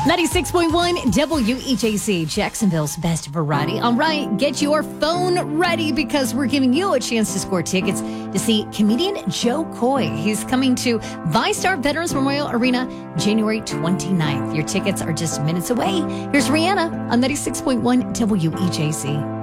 96.1 WEJC, Jacksonville's best variety. All right, get your phone ready because we're giving you a chance to score tickets to see comedian Joe Coy. He's coming to VyStar Veterans Memorial Arena January 29th. Your tickets are just minutes away. Here's Rihanna on 96.1 WEJC.